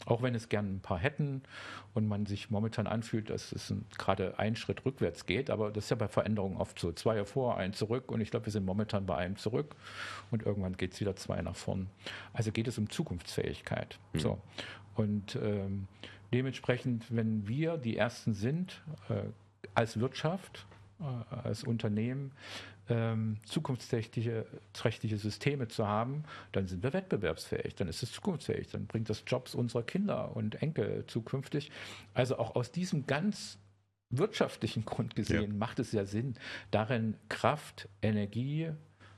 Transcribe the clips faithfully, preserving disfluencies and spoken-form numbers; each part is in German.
Auch wenn es gern ein paar hätten und man sich momentan anfühlt, dass es ein, gerade ein Schritt rückwärts geht. Aber das ist ja bei Veränderungen oft so. Zwei vor, ein zurück. Und ich glaube, wir sind momentan bei einem zurück. Und irgendwann geht es wieder zwei nach vorn. Also geht es um Zukunftsfähigkeit. Mhm. So. Und ähm, dementsprechend, wenn wir die Ersten sind, äh, als Wirtschaft, äh, als Unternehmen, ähm, zukunftsträchtige trächtige Systeme zu haben, dann sind wir wettbewerbsfähig, dann ist es zukunftsfähig, dann bringt das Jobs unserer Kinder und Enkel zukünftig. Also auch aus diesem ganz wirtschaftlichen Grund gesehen ja. macht es ja Sinn, darin Kraft, Energie,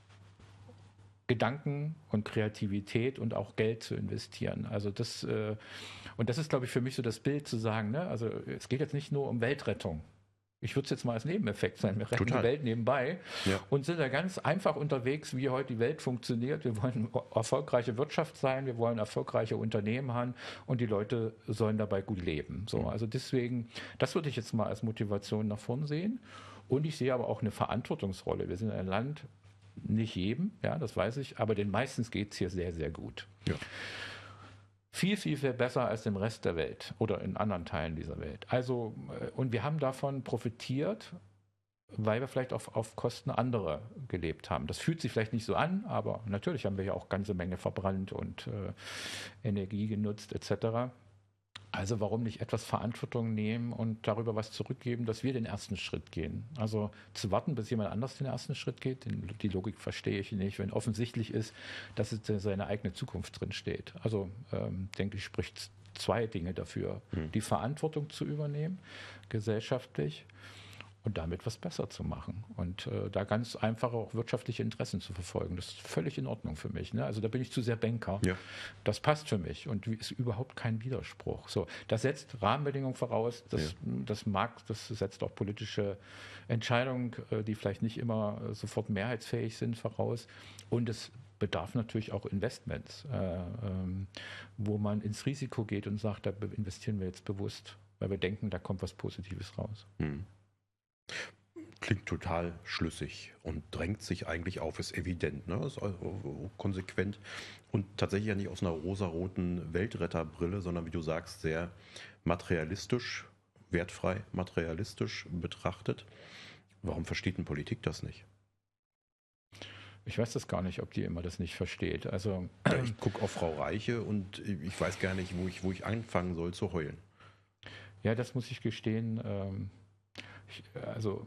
Gedanken und Kreativität und auch Geld zu investieren. Also das, äh, und das ist, glaube ich, für mich so das Bild zu sagen, ne? Also es geht jetzt nicht nur um Weltrettung. Ich würde es jetzt mal als Nebeneffekt sein. Wir retten Total. die Welt nebenbei ja. und sind da ganz einfach unterwegs, wie heute die Welt funktioniert. Wir wollen erfolgreiche Wirtschaft sein, wir wollen erfolgreiche Unternehmen haben und die Leute sollen dabei gut leben. So, also deswegen, das würde ich jetzt mal als Motivation nach vorn sehen. Und ich sehe aber auch eine Verantwortungsrolle. Wir sind ein Land, nicht jedem, ja, das weiß ich, aber den meisten geht es hier sehr, sehr gut. Ja. Viel, viel, viel besser als im Rest der Welt oder in anderen Teilen dieser Welt. Also, und wir haben davon profitiert, weil wir vielleicht auf, auf Kosten anderer gelebt haben. Das fühlt sich vielleicht nicht so an, aber natürlich haben wir ja auch ganze Menge verbrannt und äh, Energie genutzt et cetera. Also warum nicht etwas Verantwortung nehmen und darüber was zurückgeben, dass wir den ersten Schritt gehen. Also zu warten, bis jemand anders den ersten Schritt geht, die Logik verstehe ich nicht, wenn offensichtlich ist, dass es seine eigene Zukunft drin steht. Also ähm, denke ich, spricht zwei Dinge dafür. Hm. Die Verantwortung zu übernehmen, gesellschaftlich, und damit was besser zu machen und äh, da ganz einfache auch wirtschaftliche Interessen zu verfolgen. Das ist völlig in Ordnung für mich. Ne? Also da bin ich zu sehr Banker. Ja. Das passt für mich und ist überhaupt kein Widerspruch. So, das setzt Rahmenbedingungen voraus, das, ja. das mag, das setzt auch politische Entscheidungen, äh, die vielleicht nicht immer äh, sofort mehrheitsfähig sind, voraus. Und es bedarf natürlich auch Investments, äh, ähm, wo man ins Risiko geht und sagt, da investieren wir jetzt bewusst, weil wir denken, da kommt was Positives raus. Hm. Klingt total schlüssig und drängt sich eigentlich auf, ist evident, ne? Ist konsequent und tatsächlich ja nicht aus einer rosaroten Weltretterbrille, sondern wie du sagst, sehr materialistisch, wertfrei materialistisch betrachtet. Warum versteht denn Politik das nicht? Ich weiß das gar nicht, ob die immer das nicht versteht. Also ja, ich gucke auf Frau Reiche und ich weiß gar nicht, wo ich, wo ich anfangen soll zu heulen. Ja, das muss ich gestehen. Ähm Ich, also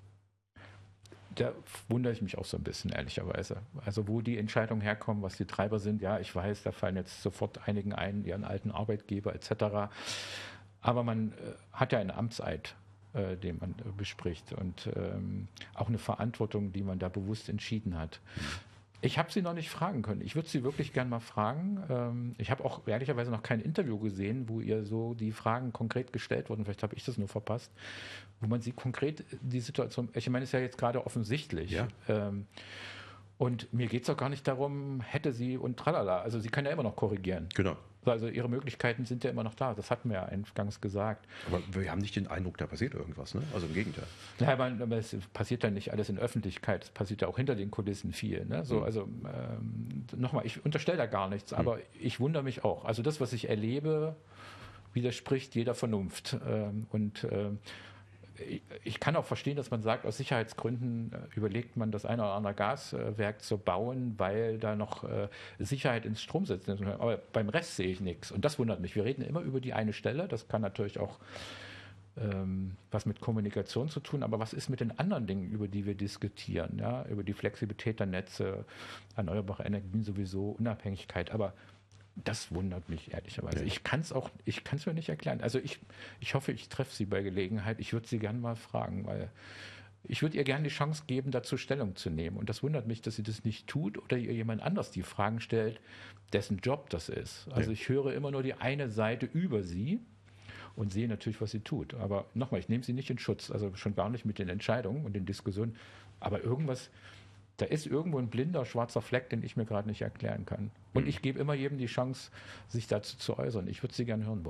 da wundere ich mich auch so ein bisschen, ehrlicherweise. Also wo die Entscheidungen herkommen, was die Treiber sind, ja, ich weiß, da fallen jetzt sofort einigen ein, ihren alten Arbeitgeber et cetera. Aber man äh, hat ja einen Amtseid, äh, den man äh, bespricht und ähm, auch eine Verantwortung, die man da bewusst entschieden hat. Ich habe sie noch nicht fragen können. Ich würde sie wirklich gern mal fragen. Ich habe auch ehrlicherweise noch kein Interview gesehen, wo ihr so die Fragen konkret gestellt wurden. Vielleicht habe ich das nur verpasst, wo man sie konkret die Situation, ich meine, es ist ja jetzt gerade offensichtlich. Ja. Und mir geht es auch gar nicht darum, hätte sie und tralala. Also sie kann ja immer noch korrigieren. Genau. Also ihre Möglichkeiten sind ja immer noch da. Das hatten wir ja eingangs gesagt. Aber wir haben nicht den Eindruck, da passiert irgendwas, ne? Also im Gegenteil. Ja, aber es passiert ja nicht alles in Öffentlichkeit. Es passiert ja auch hinter den Kulissen viel. Ne? So, mhm. Also ähm, nochmal, ich unterstelle da gar nichts, mhm. aber ich wundere mich auch. Also das, was ich erlebe, widerspricht jeder Vernunft. Ähm, und ähm, ich kann auch verstehen, dass man sagt, aus Sicherheitsgründen überlegt man, das eine oder andere Gaswerk zu bauen, weil da noch Sicherheit ins Strom setzt. Aber beim Rest sehe ich nichts. Und das wundert mich. Wir reden immer über die eine Stelle. Das kann natürlich auch ähm, was mit Kommunikation zu tun. Aber was ist mit den anderen Dingen, über die wir diskutieren? Ja? Über die Flexibilität der Netze, erneuerbare Energien sowieso, Unabhängigkeit. Aber das wundert mich ehrlicherweise. Ich kann es auch, ich kann es mir nicht erklären. Also ich, ich hoffe, ich treffe sie bei Gelegenheit. Ich würde sie gerne mal fragen, weil ich würde ihr gerne die Chance geben, dazu Stellung zu nehmen. Und das wundert mich, dass sie das nicht tut oder ihr jemand anders die Fragen stellt, dessen Job das ist. Also ja. Ich höre immer nur die eine Seite über sie und sehe natürlich, was sie tut. Aber nochmal, ich nehme sie nicht in Schutz. Also schon gar nicht mit den Entscheidungen und den Diskussionen. Aber irgendwas... Da ist irgendwo ein blinder, schwarzer Fleck, den ich mir gerade nicht erklären kann. Und ich gebe immer jedem die Chance, sich dazu zu äußern. Ich würde sie gerne hören wollen.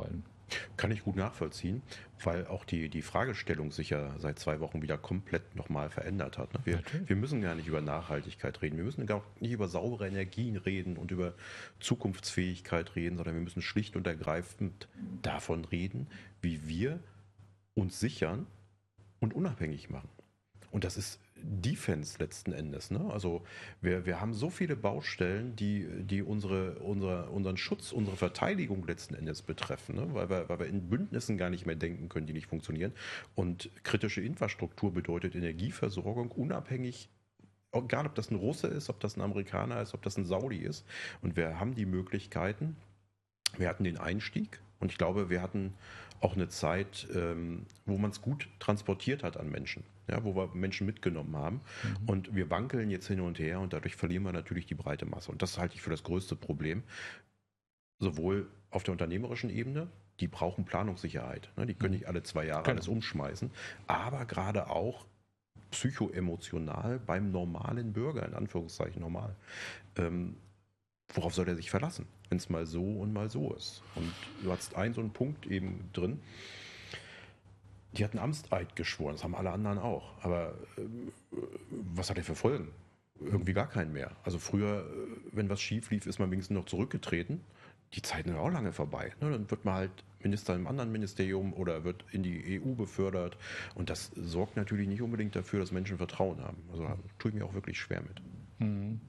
Kann ich gut nachvollziehen, weil auch die, die Fragestellung sich ja seit zwei Wochen wieder komplett nochmal verändert hat. Ne? Wir, wir müssen gar nicht über Nachhaltigkeit reden, wir müssen gar nicht über saubere Energien reden und über Zukunftsfähigkeit reden, sondern wir müssen schlicht und ergreifend davon reden, wie wir uns sichern und unabhängig machen. Und das ist Defense letzten Endes. Ne? Also wir, wir haben so viele Baustellen, die, die unsere, unsere, unseren Schutz, unsere Verteidigung letzten Endes betreffen, ne? weil, wir, weil wir in Bündnissen gar nicht mehr denken können, die nicht funktionieren. Und kritische Infrastruktur bedeutet Energieversorgung unabhängig, egal ob das ein Russe ist, ob das ein Amerikaner ist, ob das ein Saudi ist. Und wir haben die Möglichkeiten, wir hatten den Einstieg und ich glaube, wir hatten auch eine Zeit, ähm, wo man es gut transportiert hat an Menschen, ja, wo wir Menschen mitgenommen haben. Mhm. Und wir wankeln jetzt hin und her und dadurch verlieren wir natürlich die breite Masse. Und das halte ich für das größte Problem, sowohl auf der unternehmerischen Ebene, die brauchen Planungssicherheit. Ne? Die können nicht alle zwei Jahre alles umschmeißen, aber gerade auch psychoemotional beim normalen Bürger, in Anführungszeichen normal. Ähm, worauf soll er sich verlassen, wenn es mal so und mal so ist? Und du hast einen so einen Punkt eben drin, die hatten Amtseid geschworen, das haben alle anderen auch. Aber äh, was hat er für Folgen? Irgendwie gar keinen mehr. Also früher, wenn was schief lief, ist man wenigstens noch zurückgetreten. Die Zeiten sind auch lange vorbei. Ne? Dann wird man halt Minister im anderen Ministerium oder wird in die E U befördert. Und das sorgt natürlich nicht unbedingt dafür, dass Menschen Vertrauen haben. Also da tue ich mir auch wirklich schwer mit. Mhm.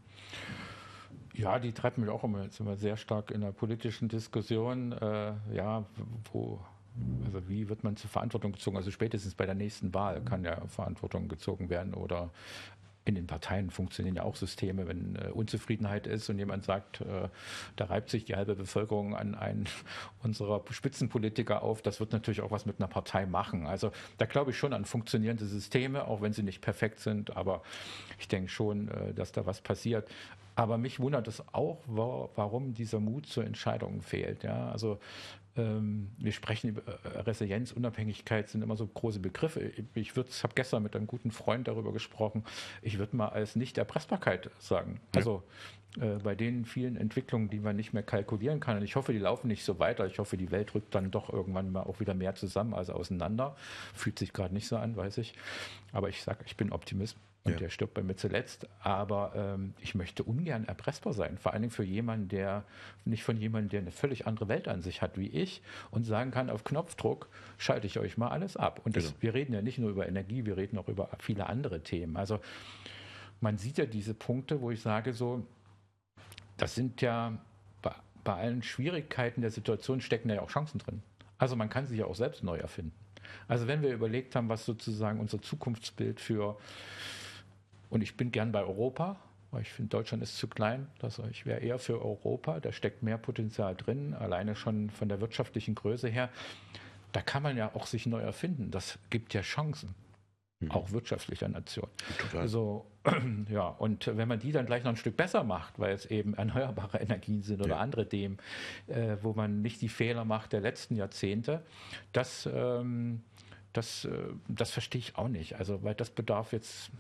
Ja, die treiben mich auch immer, jetzt immer sehr stark in der politischen Diskussion. Äh, ja, wo, also wie wird man zur Verantwortung gezogen? Also spätestens bei der nächsten Wahl kann ja Verantwortung gezogen werden oder in den Parteien funktionieren ja auch Systeme, wenn äh, Unzufriedenheit ist und jemand sagt, äh, da reibt sich die halbe Bevölkerung an einen unserer Spitzenpolitiker auf, das wird natürlich auch was mit einer Partei machen. Also da glaube ich schon an funktionierende Systeme, auch wenn sie nicht perfekt sind, aber ich denke schon, äh, dass da was passiert. Aber mich wundert es auch, warum dieser Mut zur Entscheidung fehlt. Ja, also ähm, wir sprechen über Resilienz, Unabhängigkeit sind immer so große Begriffe. Ich würde, habe gestern mit einem guten Freund darüber gesprochen. Ich würde mal als Nicht-Erpressbarkeit sagen. Ja. Also äh, bei den vielen Entwicklungen, die man nicht mehr kalkulieren kann. Und ich hoffe, die laufen nicht so weiter. Ich hoffe, die Welt rückt dann doch irgendwann mal auch wieder mehr zusammen als auseinander. Fühlt sich gerade nicht so an, weiß ich. Aber ich sage, ich bin Optimist. Und ja. Der stirbt bei mir zuletzt. Aber ähm, ich möchte ungern erpressbar sein. Vor allen Dingen für jemanden, der nicht von jemandem, der eine völlig andere Weltansicht hat wie ich und sagen kann, auf Knopfdruck schalte ich euch mal alles ab. Und das, genau. Wir reden ja nicht nur über Energie, wir reden auch über viele andere Themen. Also man sieht ja diese Punkte, wo ich sage so, das sind ja bei, bei allen Schwierigkeiten der Situation stecken da ja auch Chancen drin. Also man kann sich ja auch selbst neu erfinden. Also wenn wir überlegt haben, was sozusagen unser Zukunftsbild für, und ich bin gern bei Europa, weil ich finde, Deutschland ist zu klein, also ich wäre eher für Europa, da steckt mehr Potenzial drin, alleine schon von der wirtschaftlichen Größe her. Da kann man ja auch sich neu erfinden, das gibt ja Chancen. Mhm. Auch wirtschaftlicher Nation. Total. So, ja, und wenn man die dann gleich noch ein Stück besser macht, weil es eben erneuerbare Energien sind oder ja. andere Themen, äh, wo man nicht die Fehler macht der letzten Jahrzehnte, das, ähm, das, äh, das verstehe ich auch nicht. Also, weil das bedarf jetzt,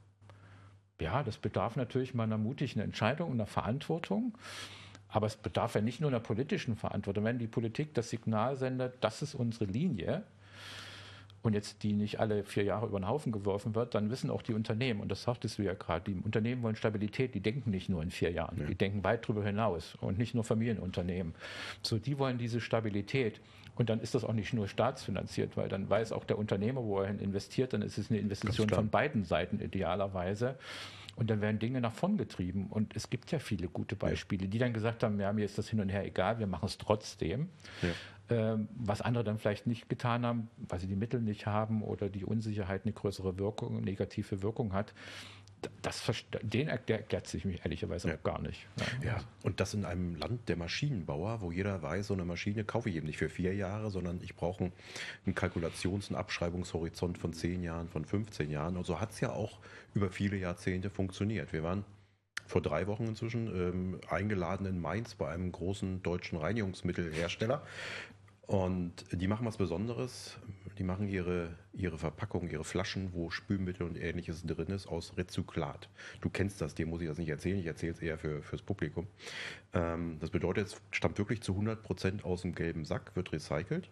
ja, das bedarf natürlich mal einer mutigen Entscheidung und einer Verantwortung. Aber es bedarf ja nicht nur einer politischen Verantwortung. Wenn die Politik das Signal sendet, das ist unsere Linie, und jetzt die nicht alle vier Jahre über den Haufen geworfen wird, dann wissen auch die Unternehmen, und das sagtest du ja gerade, die Unternehmen wollen Stabilität, die denken nicht nur in vier Jahren, ja. Die denken weit darüber hinaus und nicht nur Familienunternehmen. So, die wollen diese Stabilität. Und dann ist das auch nicht nur staatsfinanziert, weil dann weiß auch der Unternehmer, wo er investiert, dann ist es eine Investition von beiden Seiten idealerweise. Und dann werden Dinge nach vorn getrieben. Und es gibt ja viele gute Beispiele, die dann gesagt haben, ja, mir ist das hin und her egal, wir machen es trotzdem. Ja. Ähm, was andere dann vielleicht nicht getan haben, weil sie die Mittel nicht haben oder die Unsicherheit eine größere Wirkung, negative Wirkung hat. Das, den erklärt sich mich ehrlicherweise ja. auch gar nicht. Ja. Ja, und das in einem Land der Maschinenbauer, wo jeder weiß, so eine Maschine kaufe ich eben nicht für vier Jahre, sondern ich brauche einen Kalkulations- und Abschreibungshorizont von zehn Jahren, von fünfzehn Jahren. Und so hat es ja auch über viele Jahrzehnte funktioniert. Wir waren vor drei Wochen inzwischen ähm, eingeladen in Mainz bei einem großen deutschen Reinigungsmittelhersteller. Und die machen was Besonderes. die machen ihre, ihre Verpackung, ihre Flaschen, wo Spülmittel und Ähnliches drin ist, aus Rezyklat. Du kennst das, dir muss ich das nicht erzählen, ich erzähle es eher für, fürs Publikum. Ähm, das bedeutet, es stammt wirklich zu hundert Prozent aus dem gelben Sack, wird recycelt.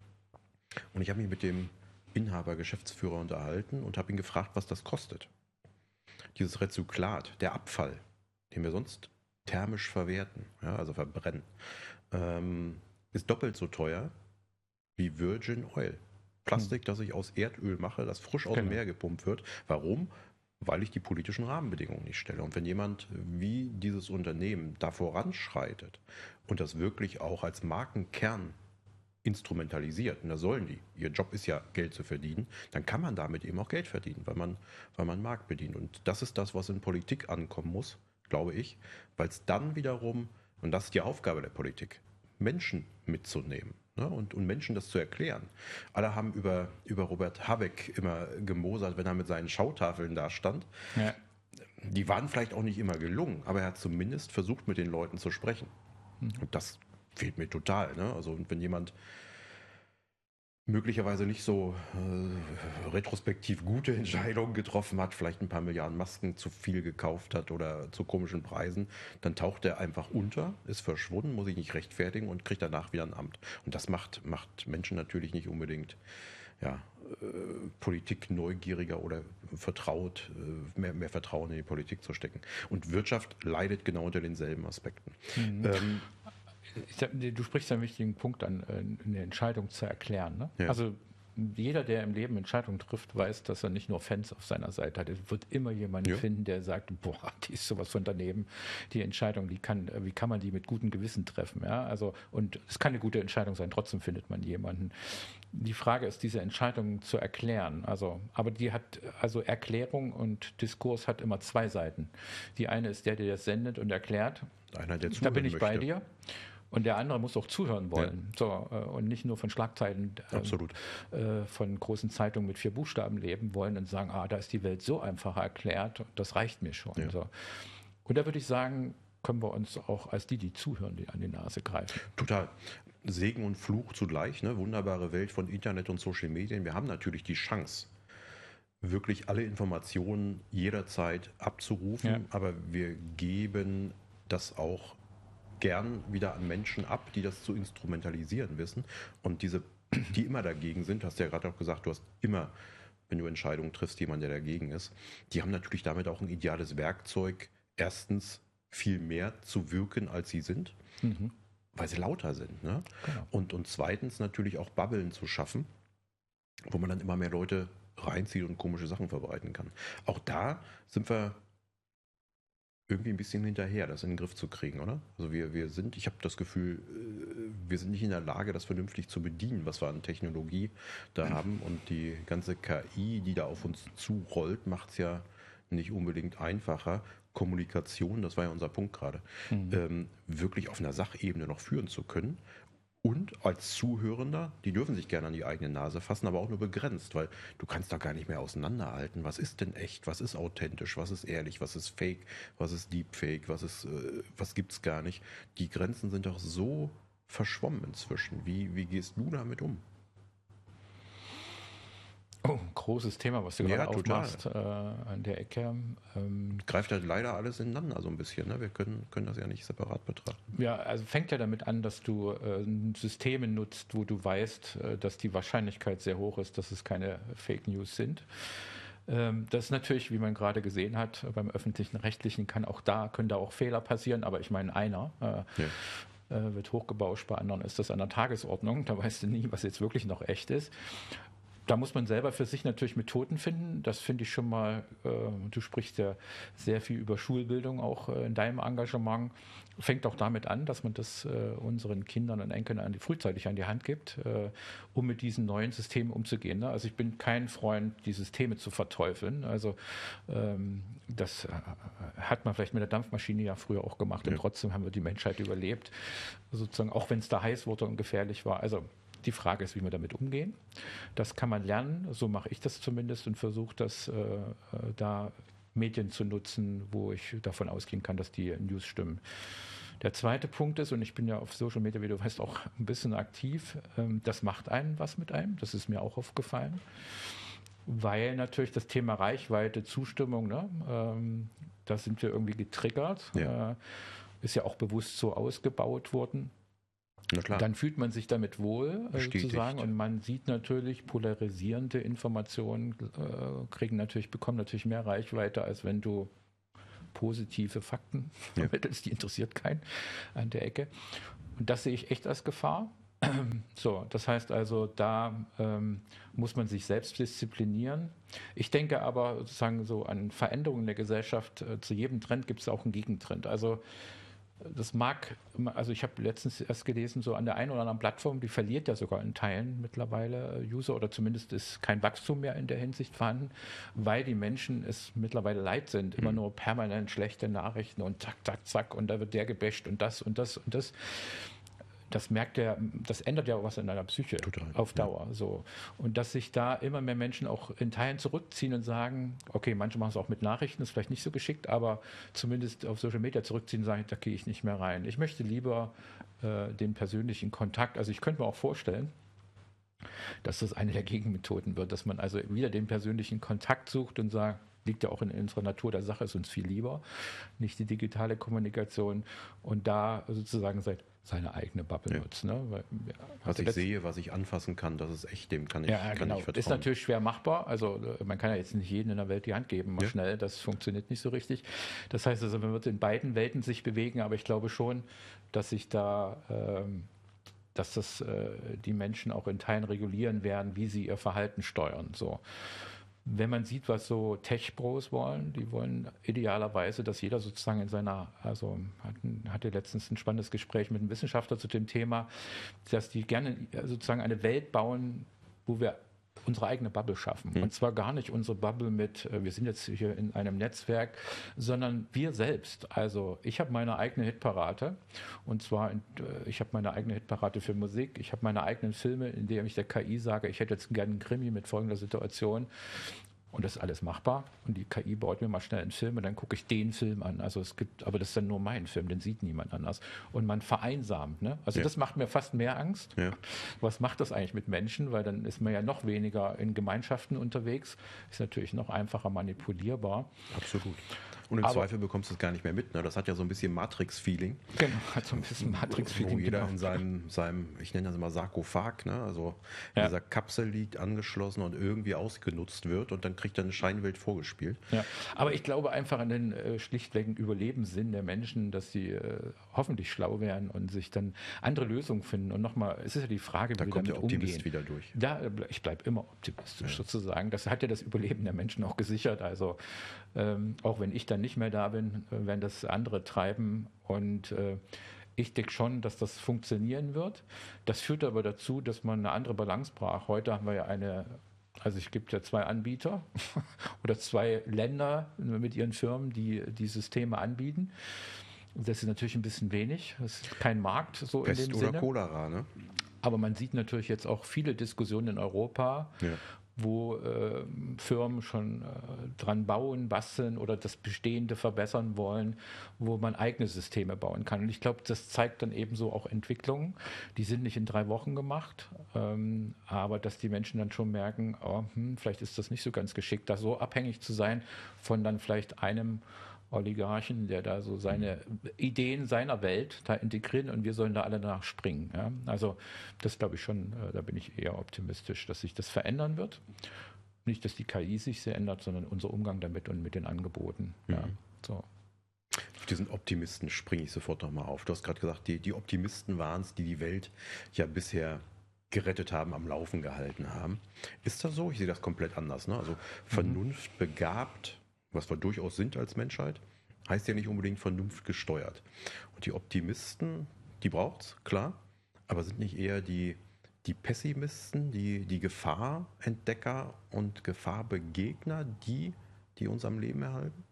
Und ich habe mich mit dem Inhaber, Geschäftsführer unterhalten und habe ihn gefragt, was das kostet. Dieses Rezyklat, der Abfall, den wir sonst thermisch verwerten, ja, also verbrennen, ähm, ist doppelt so teuer wie Virgin Oil. Plastik, hm. das ich aus Erdöl mache, das frisch aus genau. dem Meer gepumpt wird. Warum? Weil ich die politischen Rahmenbedingungen nicht stelle. Und wenn jemand wie dieses Unternehmen da voranschreitet und das wirklich auch als Markenkern instrumentalisiert, und da sollen die, ihr Job ist ja Geld zu verdienen, dann kann man damit eben auch Geld verdienen, weil man, weil man Markt bedient. Und das ist das, was in Politik ankommen muss, glaube ich, weil es dann wiederum, und das ist die Aufgabe der Politik, Menschen mitzunehmen. Ne, und, und Menschen das zu erklären. Alle haben über, über Robert Habeck immer gemosert, wenn er mit seinen Schautafeln da stand. Ja. Die waren vielleicht auch nicht immer gelungen, aber er hat zumindest versucht, mit den Leuten zu sprechen. Mhm. Und das fehlt mir total. Ne? Also wenn jemand möglicherweise nicht so äh, retrospektiv gute Entscheidungen getroffen hat, vielleicht ein paar Milliarden Masken zu viel gekauft hat oder zu komischen Preisen, dann taucht er einfach unter, ist verschwunden, muss sich nicht rechtfertigen und kriegt danach wieder ein Amt. Und das macht, macht Menschen natürlich nicht unbedingt ja, äh, Politik neugieriger oder vertraut, äh, mehr, mehr Vertrauen in die Politik zu stecken. Und Wirtschaft leidet genau unter denselben Aspekten. Mhm. Ähm, Du sprichst einen wichtigen Punkt an, eine Entscheidung zu erklären. Ne? Ja. Also jeder, der im Leben Entscheidungen trifft, weiß, dass er nicht nur Fans auf seiner Seite hat. Es wird immer jemanden ja. finden, der sagt, boah, die ist sowas von daneben. Die Entscheidung, die kann, wie kann man die mit gutem Gewissen treffen? Ja? Also, und es kann eine gute Entscheidung sein, trotzdem findet man jemanden. Die Frage ist, diese Entscheidung zu erklären. Also, aber die hat, also Erklärung und Diskurs hat immer zwei Seiten. Die eine ist der, der das sendet und erklärt. Einer, der da bin ich möchte. bei dir. Und der andere muss auch zuhören wollen. Ja. So, und nicht nur von Schlagzeilen äh, von großen Zeitungen mit vier Buchstaben leben wollen und sagen, ah, da ist die Welt so einfach erklärt, das reicht mir schon. Ja. So. Und da würde ich sagen, können wir uns auch als die, die zuhören, die an die Nase greifen. Total. Segen und Fluch zugleich, ne? Wunderbare Welt von Internet und Social Medien. Wir haben natürlich die Chance, wirklich alle Informationen jederzeit abzurufen, ja. aber wir geben das auch gern wieder an Menschen ab, die das zu instrumentalisieren wissen. Und diese, die immer dagegen sind, hast du ja gerade auch gesagt, du hast immer, wenn du Entscheidungen triffst, jemanden, der dagegen ist, die haben natürlich damit auch ein ideales Werkzeug, erstens viel mehr zu wirken, als sie sind, mhm. weil sie lauter sind. Ne? Genau. Und, und zweitens natürlich auch Bubbeln zu schaffen, wo man dann immer mehr Leute reinzieht und komische Sachen verbreiten kann. Auch da sind wir irgendwie ein bisschen hinterher, das in den Griff zu kriegen, oder? Also wir, wir sind, ich habe das Gefühl, wir sind nicht in der Lage, das vernünftig zu bedienen, was wir an Technologie da haben. Und die ganze K I, die da auf uns zurollt, macht es ja nicht unbedingt einfacher, Kommunikation, das war ja unser Punkt gerade, mhm. ähm, wirklich auf einer Sachebene noch führen zu können. Und als Zuhörender, die dürfen sich gerne an die eigene Nase fassen, aber auch nur begrenzt, weil du kannst da gar nicht mehr auseinanderhalten. Was ist denn echt? Was ist authentisch? Was ist ehrlich? Was ist fake? Was ist deepfake? Was ist, äh, was gibt's gar nicht? Die Grenzen sind doch so verschwommen inzwischen. Wie, wie gehst du damit um? Oh, großes Thema, was du gerade ja, aufmachst äh, an der Ecke. Ähm, Greift halt leider alles ineinander so ein bisschen. Ne? Wir können, können das ja nicht separat betrachten. Ja, also fängt ja damit an, dass du äh, Systeme nutzt, wo du weißt, äh, dass die Wahrscheinlichkeit sehr hoch ist, dass es keine Fake News sind. Ähm, das ist natürlich, wie man gerade gesehen hat, beim öffentlichen Rechtlichen kann auch da, können da auch Fehler passieren, aber ich meine einer. Äh, ja. wird hochgebauscht, bei anderen ist das an der Tagesordnung. Da weißt du nie, was jetzt wirklich noch echt ist. Da muss man selber für sich natürlich Methoden finden. Das finde ich schon mal, äh, du sprichst ja sehr viel über Schulbildung auch äh, in deinem Engagement. Fängt auch damit an, dass man das äh, unseren Kindern und Enkeln an die, frühzeitig an die Hand gibt, äh, um mit diesen neuen Systemen umzugehen. Ne? Also ich bin kein Freund, die Systeme zu verteufeln. Also ähm, das äh, hat man vielleicht mit der Dampfmaschine ja früher auch gemacht. Ja. Und trotzdem haben wir die Menschheit überlebt. Sozusagen, auch wenn es da heiß wurde und gefährlich war. Also die Frage ist, wie wir damit umgehen. Das kann man lernen, so mache ich das zumindest und versuche das äh, da Medien zu nutzen, wo ich davon ausgehen kann, dass die News stimmen. Der zweite Punkt ist, und ich bin ja auf Social Media, wie du weißt, auch ein bisschen aktiv, ähm, das macht einen was mit einem. Das ist mir auch aufgefallen. Weil natürlich das Thema Reichweite, Zustimmung, ne, ähm, da sind wir irgendwie getriggert. Ja. Äh, ist ja auch bewusst so ausgebaut worden. Na klar. Dann fühlt man sich damit wohl, äh, sozusagen, und man sieht natürlich, polarisierende Informationen äh, kriegen natürlich, bekommen natürlich mehr Reichweite, als wenn du positive Fakten Ja. vermittelst, die interessiert keinen an der Ecke. Und das sehe ich echt als Gefahr. So, das heißt also, da ähm, muss man sich selbst disziplinieren. Ich denke aber sozusagen so an Veränderungen in der Gesellschaft. Äh, zu jedem Trend gibt es auch einen Gegentrend. Also das mag, also ich habe letztens erst gelesen, so an der einen oder anderen Plattform, die verliert ja sogar in Teilen mittlerweile User, oder zumindest ist kein Wachstum mehr in der Hinsicht vorhanden, weil die Menschen es mittlerweile leid sind, immer nur permanent schlechte Nachrichten und zack, zack, zack, und da wird der gebasht und das und das und das. Das merkt der, das ändert ja auch was in deiner Psyche. Total, auf Dauer. Ja. So. Und dass sich da immer mehr Menschen auch in Teilen zurückziehen und sagen, okay, manche machen es auch mit Nachrichten, ist vielleicht nicht so geschickt, aber zumindest auf Social Media zurückziehen und sagen, da gehe ich nicht mehr rein. Ich möchte lieber äh, den persönlichen Kontakt, also ich könnte mir auch vorstellen, dass das eine der Gegenmethoden wird, dass man also wieder den persönlichen Kontakt sucht und sagt, liegt ja auch in unserer Natur der Sache, ist uns viel lieber, nicht die digitale Kommunikation, und da sozusagen seit seine eigene Bubble ja. nutzt. Ne? Weil, ja, was ich sehe, was ich anfassen kann, das ist echt, dem kann ich, ja, kann genau. ich vertrauen. Ist natürlich schwer machbar. Also man kann ja jetzt nicht jedem in der Welt die Hand geben, mal ja. schnell, das funktioniert nicht so richtig. Das heißt also, man wird in beiden Welten sich bewegen, aber ich glaube schon, dass sich da, ähm, dass das äh, die Menschen auch in Teilen regulieren werden, wie sie ihr Verhalten steuern. So. Wenn man sieht, was so Tech-Pros wollen, die wollen idealerweise, dass jeder sozusagen in seiner, also hatten, hatte letztens ein spannendes Gespräch mit einem Wissenschaftler zu dem Thema, dass die gerne sozusagen eine Welt bauen, wo wir unsere eigene Bubble schaffen. Mhm. Und zwar gar nicht unsere Bubble mit, wir sind jetzt hier in einem Netzwerk, sondern wir selbst. Also ich habe meine eigene Hitparade, und zwar, ich habe meine eigene Hitparade für Musik, ich habe meine eigenen Filme, in denen ich der K I sage, ich hätte jetzt gerne einen Krimi mit folgender Situation. Und das ist alles machbar. Und die K I baut mir mal schnell einen Film und dann gucke ich den Film an. Also es gibt, aber das ist dann nur mein Film, den sieht niemand anders. Und man vereinsamt. Ne? Also ja. das macht mir fast mehr Angst. Ja. Was macht das eigentlich mit Menschen? Weil dann ist man ja noch weniger in Gemeinschaften unterwegs. Ist natürlich noch einfacher manipulierbar. Absolut. Und im aber, Zweifel bekommst du es gar nicht mehr mit. Ne? Das hat ja so ein bisschen Matrix-Feeling. Genau, hat so ein bisschen Matrix-Feeling. Wo jeder genau. in seinem, seinem, ich nenne das immer Sarkophag, ne? also in ja. dieser Kapsel liegt, angeschlossen und irgendwie ausgenutzt wird, und dann kriegt er eine Scheinwelt vorgespielt. Ja. Aber ich glaube einfach an den äh, schlichtweg Überlebenssinn der Menschen, dass sie äh, hoffentlich schlau werden und sich dann andere Lösungen finden. Und nochmal, es ist ja die Frage, wie da wir kommt damit der Optimist umgehen. wieder durch. Ja, ich bleibe immer optimistisch ja. sozusagen. Das hat ja das Überleben der Menschen auch gesichert. Also ähm, auch wenn ich dann nicht mehr da bin, äh, werden das andere treiben. Und äh, ich denke schon, dass das funktionieren wird. Das führt aber dazu, dass man eine andere Balance braucht. Heute haben wir ja eine, also es gibt ja zwei Anbieter oder zwei Länder mit ihren Firmen, die die Systeme anbieten. Das ist natürlich ein bisschen wenig. Das ist kein Markt so Pest in dem oder Sinne. Cholera, ne? Aber man sieht natürlich jetzt auch viele Diskussionen in Europa, ja. wo äh, Firmen schon äh, dran bauen, basteln oder das Bestehende verbessern wollen, wo man eigene Systeme bauen kann. Und ich glaube, das zeigt dann ebenso auch Entwicklungen. Die sind nicht in drei Wochen gemacht, ähm, aber dass die Menschen dann schon merken, oh, hm, vielleicht ist das nicht so ganz geschickt, da so abhängig zu sein von dann vielleicht einem Oligarchen, der da so seine Ideen seiner Welt da integriert, und wir sollen da alle danach springen. Ja? Also das glaube ich schon, äh, da bin ich eher optimistisch, dass sich das verändern wird. Nicht, dass die K I sich sehr ändert, sondern unser Umgang damit und mit den Angeboten. Mhm. Ja, so. Auf diesen Optimisten springe ich sofort nochmal auf. Du hast gerade gesagt, die, die Optimisten waren es, die die Welt ja bisher gerettet haben, am Laufen gehalten haben. Ist das so? Ich sehe das komplett anders. Ne? Also vernunftbegabt, was wir durchaus sind als Menschheit, heißt ja nicht unbedingt vernunftgesteuert. Und die Optimisten, die braucht's, klar, aber sind nicht eher die, die Pessimisten, die, die Gefahrentdecker und Gefahrbegegner, die, die uns am Leben erhalten?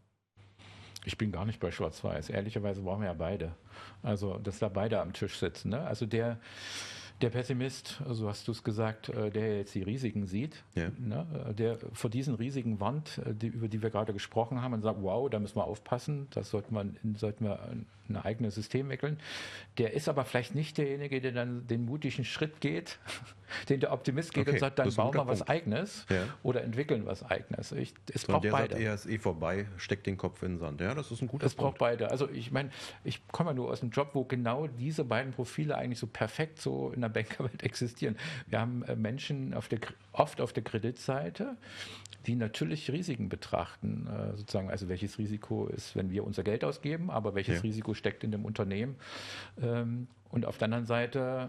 Ich bin gar nicht bei Schwarz-Weiß. Ehrlicherweise brauchen wir ja beide. Also, dass da beide am Tisch sitzen. Ne? Also der Der Pessimist, so hast du es gesagt, der jetzt die Risiken sieht, ja. ne, der vor diesen Risiken warnt, die, über die wir gerade gesprochen haben, und sagt, wow, da müssen wir aufpassen, das sollte man, sollten wir ein eigenes System entwickeln. Der ist aber vielleicht nicht derjenige, der dann den mutigen Schritt geht, den der Optimist geht Okay, und sagt, dann das ist ein bauen wir guter was Punkt. Eigenes Ja. oder entwickeln was Eigenes. Ich, es Sondern braucht der beide. sagt eher, ist eh vorbei, steckt den Kopf in den Sand. Ja, das ist ein guter Es braucht Punkt. beide. Also ich meine, ich komme ja nur aus einem Job, wo genau diese beiden Profile eigentlich so perfekt so in der Bankerwelt existieren. Wir haben äh, Menschen auf der, oft auf der Kreditseite, die natürlich Risiken betrachten, äh, sozusagen, also welches Risiko ist, wenn wir unser Geld ausgeben, aber welches Ja. Risiko steckt in dem Unternehmen. Ähm, und auf der anderen Seite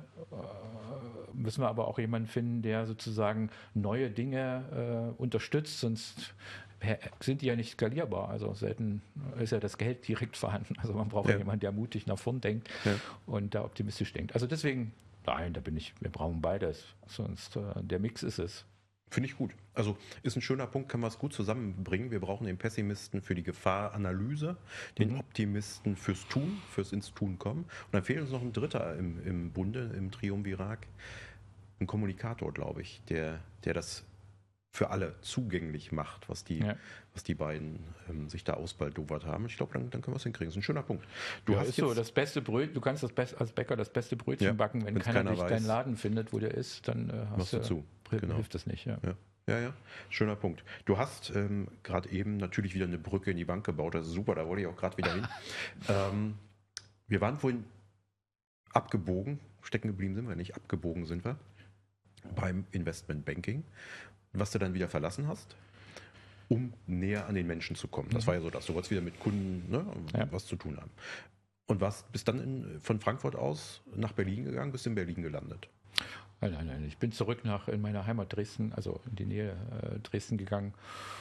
äh, müssen wir aber auch jemanden finden, der sozusagen neue Dinge äh, unterstützt, sonst sind die ja nicht skalierbar. Also selten ist ja das Geld direkt vorhanden. Also man braucht Ja. ja jemanden, der mutig nach vorn denkt Ja. und da optimistisch denkt. Also deswegen, nein, da bin ich, wir brauchen beides. Sonst äh, der Mix ist es. Finde ich gut. Also ist ein schöner Punkt, kann man es gut zusammenbringen. Wir brauchen den Pessimisten für die Gefahranalyse, den Mhm. Optimisten fürs Tun, fürs ins Tun kommen. Und dann fehlt uns noch ein Dritter im, im Bunde, im Triumvirat. Ein Kommunikator, glaube ich, der, der das für alle zugänglich macht, was die, Ja. was die beiden ähm, sich da ausbaldowert haben. Ich glaube, dann, dann können wir es hinkriegen. Das ist ein schöner Punkt. Du Du ja, hast ist jetzt, so, das beste Brötchen, du kannst das Best, als Bäcker das beste Brötchen Ja, backen, wenn wenn's keiner, keiner durch weiß. deinen Laden findet, wo der ist, dann äh, hast Machst du du, zu, hilft genau. das nicht. Ja. Ja. Ja, ja, schöner Punkt. Du hast ähm, gerade eben natürlich wieder eine Brücke in die Bank gebaut. Das ist super, da wollte ich auch gerade wieder hin. ähm, wir waren vorhin abgebogen, stecken geblieben sind wir nicht, abgebogen sind wir beim Investment Banking, was du dann wieder verlassen hast, um näher an den Menschen zu kommen. Das Mhm. war ja so, dass du wolltest wieder mit Kunden ne, Ja. was zu tun haben. Und warst, bist dann in, von Frankfurt aus nach Berlin gegangen, bist in Berlin gelandet. Nein, nein, nein. Ich bin zurück nach in meine Heimat Dresden, also in die Nähe äh, Dresden gegangen.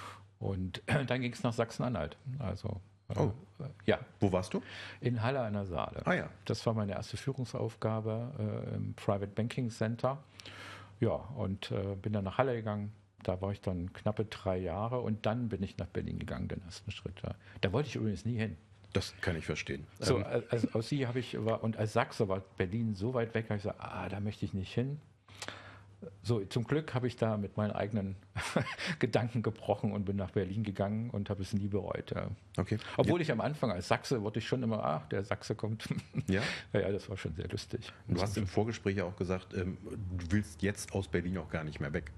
Und dann ging es nach Sachsen-Anhalt. Also äh, Oh. äh, ja, Wo warst du? in Halle an der Saale. Ah ja. Das war meine erste Führungsaufgabe äh, im Private Banking Center. Ja, und äh, bin dann nach Halle gegangen. Da war ich dann knappe drei Jahre und dann bin ich nach Berlin gegangen, den ersten Schritt. Ja. Da wollte ich übrigens nie hin. Das kann ich verstehen. So, Ähm, als, als Aussie habe ich, war, und als Sachse war Berlin so weit weg, habe ich gesagt, ah, da möchte ich nicht hin. So, zum Glück habe ich da mit meinen eigenen Gedanken gebrochen und bin nach Berlin gegangen und habe es nie bereut. Ja. okay. Obwohl ich am Anfang als Sachse wurde ich schon immer, ach, der Sachse kommt. Ja. Ja, ja, das war schon sehr lustig. Du hast im Vorgespräch ja auch gesagt, ähm, du willst jetzt aus Berlin auch gar nicht mehr weg.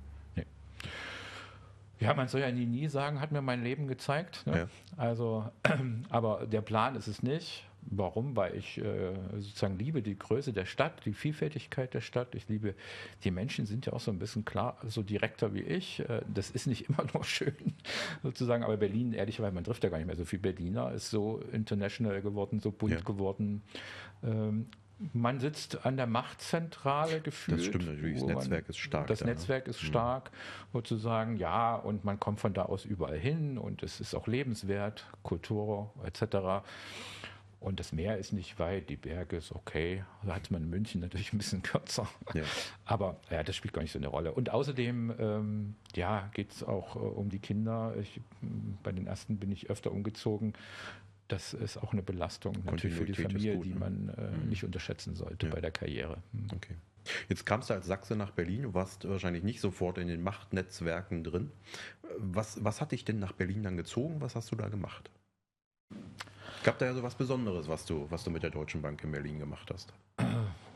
Ja, man soll ja nie, nie sagen, hat mir mein Leben gezeigt. Ne? Ja. Also, aber der Plan ist es nicht. Warum? Weil ich äh, sozusagen liebe die Größe der Stadt, die Vielfältigkeit der Stadt. Ich liebe, die Menschen sind ja auch so ein bisschen klar, so direkter wie ich. Äh, das ist nicht immer nur schön, sozusagen. Aber Berlin, ehrlicherweise, man trifft ja gar nicht mehr so viel Berliner, ist so international geworden, so bunt Ja. geworden. Ähm, Man sitzt an der Machtzentrale gefühlt. Das stimmt natürlich, das wo man- Netzwerk ist stark Das da, ne? Netzwerk ist Mhm. stark, sozusagen, ja, und man kommt von da aus überall hin und es ist auch lebenswert, Kultur et cetera. Und das Meer ist nicht weit, die Berge ist okay. Da hat man in München natürlich ein bisschen kürzer. Ja. Aber ja, das spielt gar nicht so eine Rolle. Und außerdem, ähm, ja, geht es auch äh, um die Kinder. Ich, m, bei den ersten bin ich öfter umgezogen. Das ist auch eine Belastung natürlich für die Kontinuität ist Familie, gut, die ne? man äh, Mhm. nicht unterschätzen sollte Ja. bei der Karriere. Hm. Okay. Jetzt kamst du als Sachse nach Berlin, du warst wahrscheinlich nicht sofort in den Machtnetzwerken drin. Was, was hat dich denn nach Berlin dann gezogen? Was hast du da gemacht? Gab da ja so was Besonderes, was du, was du mit der Deutschen Bank in Berlin gemacht hast? Äh,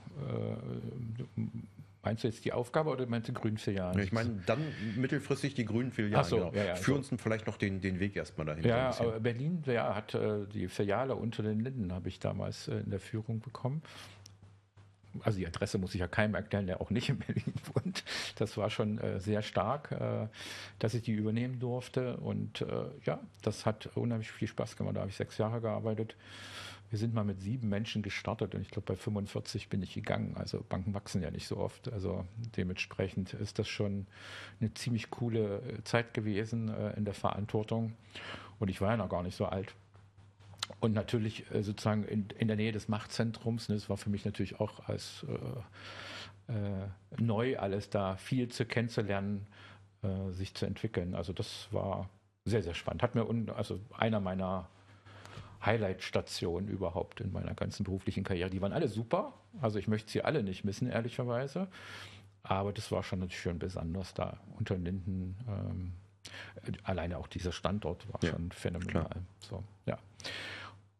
meinst du jetzt die Aufgabe oder meinst du grün vier Jahre? Ich meine, dann mittelfristig die grünen Filialen. Ach so, genau. ja, ja, Führ so. uns vielleicht noch den, den Weg erstmal dahin. so ein Ja, bisschen. aber Berlin ja, hat äh, die Filiale unter den Linden, habe ich damals äh, in der Führung bekommen. Also die Adresse muss ich ja keinem erklären, der auch nicht in Berlin wohnt. Das war schon äh, sehr stark, äh, dass ich die übernehmen durfte. Und äh, ja, das hat unheimlich viel Spaß gemacht. Da habe ich sechs Jahre gearbeitet. Wir sind mal mit sieben Menschen gestartet und ich glaube, bei fünfundvierzig bin ich gegangen. Also Banken wachsen ja nicht so oft. Also dementsprechend ist das schon eine ziemlich coole äh, Zeit gewesen äh, in der Verantwortung. Und ich war ja noch gar nicht so alt. Und natürlich äh, sozusagen in, in der Nähe des Machtzentrums, ne, das war für mich natürlich auch als äh, äh, neu alles da viel zu kennenzulernen, äh, sich zu entwickeln. Also das war sehr, sehr spannend. Hat mir un, also einer meiner Highlight-Stationen überhaupt in meiner ganzen beruflichen Karriere. Die waren alle super. Also ich möchte sie alle nicht missen, ehrlicherweise. Aber das war schon natürlich schön besonders da unter den Linden. Ähm, alleine auch dieser Standort war Ja, schon phänomenal. So, ja.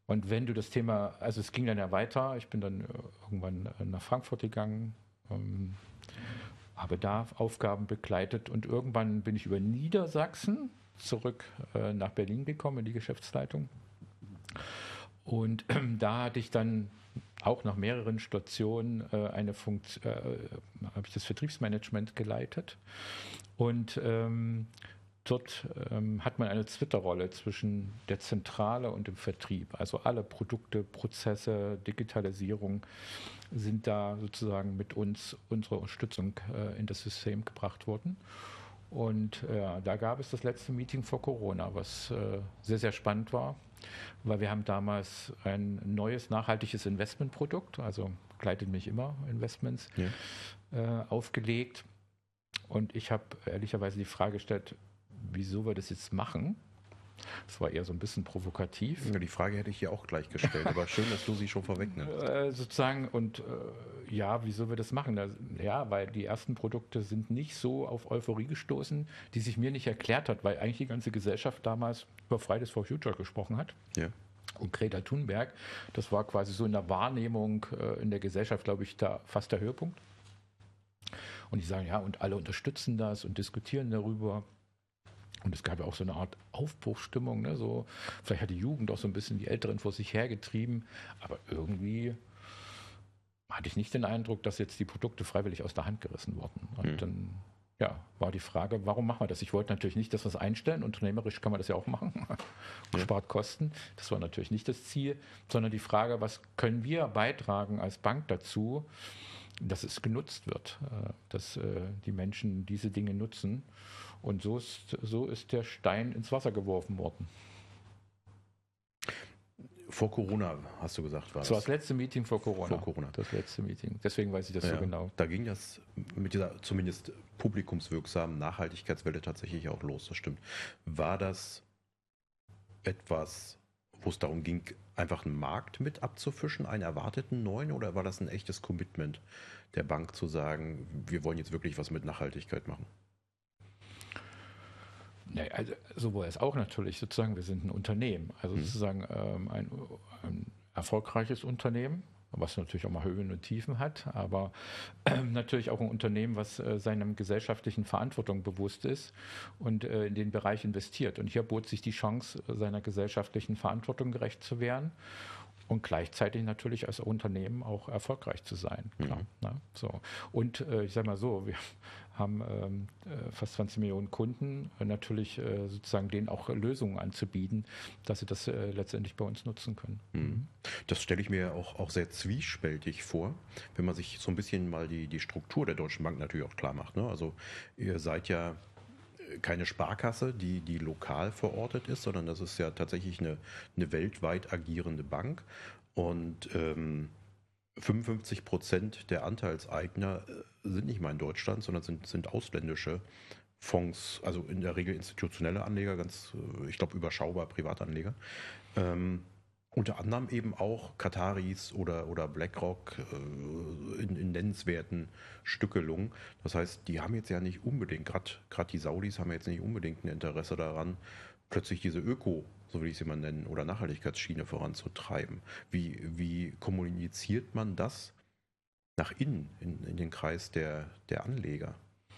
Und wenn du das Thema, also es ging dann ja weiter, ich bin dann irgendwann nach Frankfurt gegangen, ähm, habe da Aufgaben begleitet und irgendwann bin ich über Niedersachsen zurück äh, nach Berlin gekommen in die Geschäftsleitung. Und äh, da hatte ich dann auch nach mehreren Stationen äh, eine Funktion, äh, habe ich das Vertriebsmanagement geleitet. Und ähm, dort ähm, hat man eine Zwitterrolle zwischen der Zentrale und dem Vertrieb. Also alle Produkte, Prozesse, Digitalisierung sind da sozusagen mit uns unsere Unterstützung äh, in das System gebracht worden. Und äh, da gab es das letzte Meeting vor Corona, was äh, sehr, sehr spannend war, weil wir haben damals ein neues nachhaltiges Investmentprodukt, also begleitet mich immer Investments, ja. äh, aufgelegt. Und ich habe ehrlicherweise die Frage gestellt, wieso wir das jetzt machen. Das war eher so ein bisschen provokativ. Ja, die Frage hätte ich hier auch gleich gestellt, aber schön, dass du sie schon vorwegnimmst. Äh, sozusagen, und äh, ja, wieso wir das machen? Das, ja, weil die ersten Produkte sind nicht so auf Euphorie gestoßen, die sich mir nicht erklärt hat, weil eigentlich die ganze Gesellschaft damals über Fridays for Future gesprochen hat. Ja. Und Greta Thunberg, das war quasi so in der Wahrnehmung äh, in der Gesellschaft, glaube ich, da fast der Höhepunkt. Und die sagen, ja, und alle unterstützen das und diskutieren darüber. Und es gab ja auch so eine Art Aufbruchsstimmung, ne? So, vielleicht hat die Jugend auch so ein bisschen die Älteren vor sich hergetrieben, aber irgendwie hatte ich nicht den Eindruck, dass jetzt die Produkte freiwillig aus der Hand gerissen wurden. Und mhm. dann ja, war die Frage, warum machen wir das? Ich wollte natürlich nicht, dass wir es einstellen, unternehmerisch kann man das ja auch machen, ja. Spart Kosten, das war natürlich nicht das Ziel, sondern die Frage, was können wir beitragen als Bank dazu, dass es genutzt wird, dass die Menschen diese Dinge nutzen. Und so ist, so ist der Stein ins Wasser geworfen worden. Vor Corona, hast du gesagt, war das? Das war das letzte Meeting vor Corona. Vor Corona. Das letzte Meeting. Deswegen weiß ich das ja, so genau. Da ging das mit dieser zumindest publikumswirksamen Nachhaltigkeitswelle tatsächlich auch los, das stimmt. War das etwas, wo es darum ging, einfach einen Markt mit abzufischen, einen erwarteten neuen, oder war das ein echtes Commitment der Bank zu sagen, wir wollen jetzt wirklich was mit Nachhaltigkeit machen? Nee, also sowohl als auch natürlich, sozusagen, wir sind ein Unternehmen, also mhm. sozusagen ähm, ein, ein erfolgreiches Unternehmen, was natürlich auch mal Höhen und Tiefen hat, aber äh, natürlich auch ein Unternehmen, was äh, seiner gesellschaftlichen Verantwortung bewusst ist und äh, in den Bereich investiert. Und hier bot sich die Chance, seiner gesellschaftlichen Verantwortung gerecht zu werden und gleichzeitig natürlich als Unternehmen auch erfolgreich zu sein. Klar, mhm. ne? So. Und äh, ich sage mal so, wir haben ähm, fast zwanzig Millionen Kunden, äh, natürlich äh, sozusagen denen auch Lösungen anzubieten, dass sie das äh, letztendlich bei uns nutzen können. Mhm. Das stelle ich mir auch, auch sehr zwiespältig vor, wenn man sich so ein bisschen mal die, die Struktur der Deutschen Bank natürlich auch klar macht. Ne? Also ihr seid ja keine Sparkasse, die, die lokal verortet ist, sondern das ist ja tatsächlich eine, eine weltweit agierende Bank. Und ähm, fünfundfünfzig Prozent der Anteilseigner sind nicht mal in Deutschland, sondern sind, sind ausländische Fonds, also in der Regel institutionelle Anleger, ganz, ich glaube, überschaubar Privatanleger. Ähm, unter anderem eben auch Qataris oder, oder BlackRock äh, in, in nennenswerten Stückelungen. Das heißt, die haben jetzt ja nicht unbedingt, gerade die Saudis haben jetzt nicht unbedingt ein Interesse daran, plötzlich diese Öko, so will ich sie mal nennen, oder Nachhaltigkeitsschiene voranzutreiben. Wie, wie kommuniziert man das nach innen, in, in den Kreis der, der Anleger?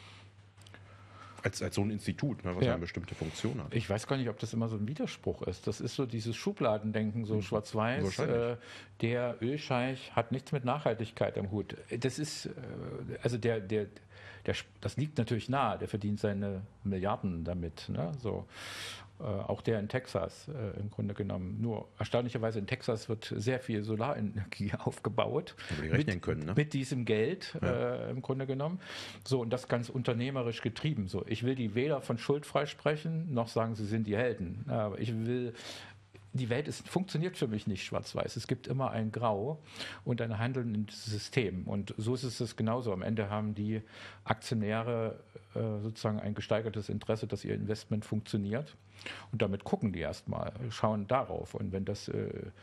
Als, als so ein Institut, ne, was ja eine bestimmte Funktion hat. Ich weiß gar nicht, ob das immer so ein Widerspruch ist. Das ist so dieses Schubladendenken, so mhm. schwarz-weiß. Äh, der Ölscheich hat nichts mit Nachhaltigkeit am Hut. Das ist, äh, also der, der, der, das liegt natürlich nahe. Der verdient seine Milliarden damit. Ne? So. Äh, auch der in Texas äh, im Grunde genommen. Nur erstaunlicherweise in Texas wird sehr viel Solarenergie aufgebaut. Aber die rechnen mit, können, ne? Mit diesem Geld ja. äh, im Grunde genommen. So, und das ganz unternehmerisch getrieben. So, ich will die weder von Schuld freisprechen, noch sagen, sie sind die Helden. Aber ich will. Die Welt ist, funktioniert für mich nicht schwarz-weiß. Es gibt immer ein Grau und ein handelndes System. Und so ist es genauso. Am Ende haben die Aktionäre äh, sozusagen ein gesteigertes Interesse, dass ihr Investment funktioniert. Und damit gucken die erstmal, schauen darauf. Und wenn das äh,